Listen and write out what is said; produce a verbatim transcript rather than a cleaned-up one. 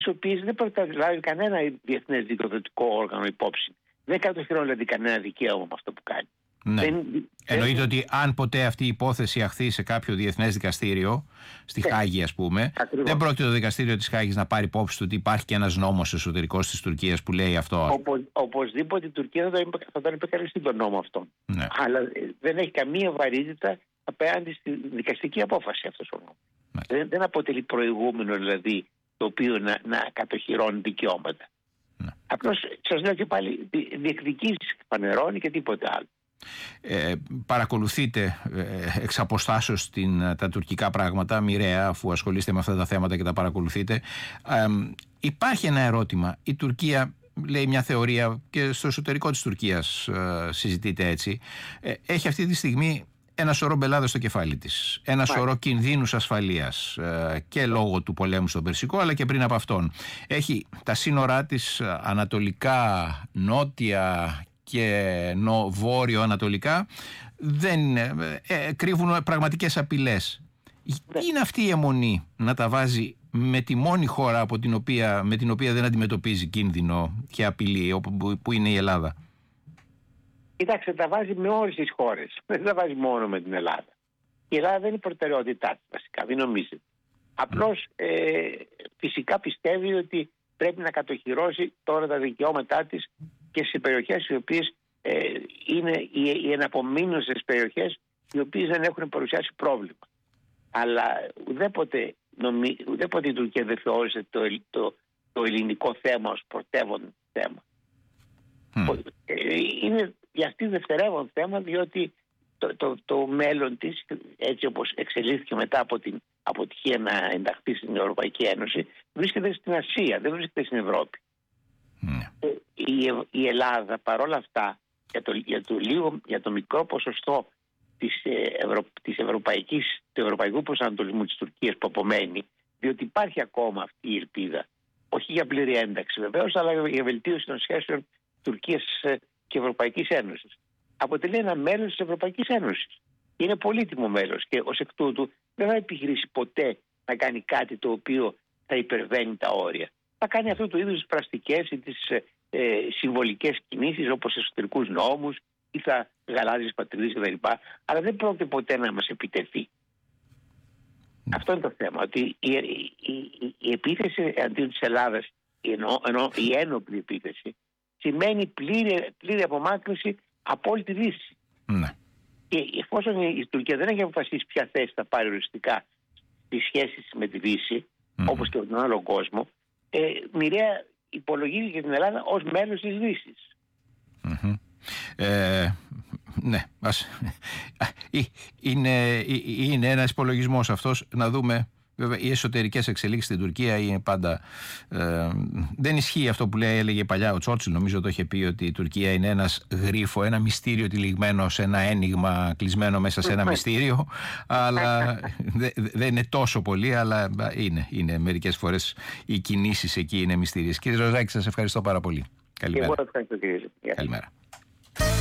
τις οποίες δεν πρόκειται να λάβει κανένα διεθνές δικαιοδοτικό όργανο υπόψη. Δεν κατοχυρώνει δηλαδή κανένα δικαίωμα με αυτό που κάνει. Ναι. Δεν, Εννοείται δεν... ότι αν ποτέ αυτή η υπόθεση αχθεί σε κάποιο διεθνές δικαστήριο, στη yeah. Χάγη ας πούμε, Ακριβώς. δεν πρόκειται το δικαστήριο της Χάγης να πάρει υπόψη του ότι υπάρχει και ένας νόμος εσωτερικός της Τουρκίας που λέει αυτό. Οπο, οπωσδήποτε η Τουρκία θα τον, θα τον επεκαλεστεί τον νόμο αυτόν. Ναι. Αλλά δεν έχει καμία βαρύτητα απέναντι στη δικαστική απόφαση αυτός ο νόμος. Ναι. Δεν, δεν αποτελεί προηγούμενο δηλαδή το οποίο να, να κατοχυρώνει δικαιώματα. Ναι. Απλώς σας λέω και πάλι διεκδικήσεις φανερώνει και τίποτε άλλο. Ε, παρακολουθείτε ε, εξ αποστάσεως την, τα τουρκικά πράγματα μοιραία, αφού ασχολείστε με αυτά τα θέματα και τα παρακολουθείτε. Ε, υπάρχει ένα ερώτημα. Η Τουρκία, λέει μια θεωρία και στο εσωτερικό της Τουρκίας ε, συζητείται έτσι, ε, έχει αυτή τη στιγμή ένα σωρό μπελάδες στο κεφάλι της, ένα Μάλιστα. σωρό κινδύνους ασφαλείας ε, και λόγω του πολέμου στον Περσικό αλλά και πριν από αυτόν. Έχει τα σύνορά της ανατολικά, νότια και νο, βόρειο-ανατολικά, δεν ε, ε, κρύβουν πραγματικές απειλές. Ναι. Είναι αυτή η αιμονή να τα βάζει με τη μόνη χώρα από την οποία, με την οποία δεν αντιμετωπίζει κίνδυνο και απειλή, όπου, που είναι η Ελλάδα? Κοιτάξτε, τα βάζει με όλες τις χώρες. Δεν τα βάζει μόνο με την Ελλάδα. Η Ελλάδα δεν είναι η προτεραιότητά της βασικά, μην νομίζετε. Απλώς ε, φυσικά πιστεύει ότι πρέπει να κατοχυρώσει τώρα τα δικαιώματά της και σε περιοχές οι οποίες ε, είναι οι, οι εναπομείνωσες περιοχές οι οποίες δεν έχουν παρουσιάσει πρόβλημα. Αλλά ουδέποτε, νομι, ουδέποτε η Τουρκία δεν θεώρησε το, το, το ελληνικό θέμα ως πρωτεύον θέμα. Mm. Είναι για αυτή δευτερεύον θέμα, διότι το, το, το μέλλον της, έτσι όπως εξελίχθηκε μετά από την αποτυχία να ενταχθεί στην Ευρωπαϊκή Ένωση, βρίσκεται στην Ασία, δεν βρίσκεται στην Ευρώπη. Mm. Η, η Ελλάδα παρόλα αυτά για το, για το, λίγο, για το μικρό ποσοστό της, Ευρω, της ευρωπαϊκής, του ευρωπαϊκού προσανατολισμού της Τουρκίας που απομένει, διότι υπάρχει ακόμα αυτή η ελπίδα, όχι για πλήρη ένταξη βεβαίως, αλλά για βελτίωση των σχέσεων Τουρκίας και Ευρωπαϊκής Ένωσης. Αποτελεί ένα μέλος της Ευρωπαϊκής Ένωσης. Είναι πολύτιμο μέλος και ως εκ τούτου δεν θα επιχειρήσει ποτέ να κάνει κάτι το οποίο θα υπερβαίνει τα όρια. Θα κάνει αυτού του είδους τις πραστικές ή τις ε, συμβολικές κινήσεις όπως εσωτερικούς νόμους ή θα γαλάζει τις πατρίδες κτλ. Αλλά δεν πρόκειται ποτέ να μας επιτεθεί. Mm. Αυτό είναι το θέμα. Ότι η, η, η, η επίθεση αντίον της Ελλάδας, ενώ, ενώ η ένοπλη επίθεση, σημαίνει πλήρη, πλήρη απομάκρυνση από όλη τη Δύση. Mm. Και εφόσον η Τουρκία δεν έχει αποφασίσει ποια θέση θα πάρει οριστικά στις σχέσεις με τη Δύση, mm. όπως και με τον άλλο κόσμο, ε, μοιραία υπολογίζει και την Ελλάδα ως μέλος της Δύσης. Mm-hmm. Ε, ναι, ας, είναι, είναι ένας υπολογισμός αυτός. Να δούμε. Βέβαια, οι εσωτερικές εξελίξεις στην Τουρκία είναι πάντα. Ε, δεν ισχύει αυτό που λέει, έλεγε παλιά ο Τσόρτσιλ, νομίζω το είχε πει, ότι η Τουρκία είναι ένας γρίφο, ένα μυστήριο τυλιγμένο σε ένα ένιγμα κλεισμένο μέσα σε ένα μυστήριο. Αλλά δεν δε είναι τόσο πολύ, αλλά είναι, είναι μερικές φορές οι κινήσεις εκεί είναι μυστήριες. Κύριε Ροζάκη, σας ευχαριστώ πάρα πολύ. Καλημέρα. Εγώ ευχαριστώ, κύριε. Καλημέρα.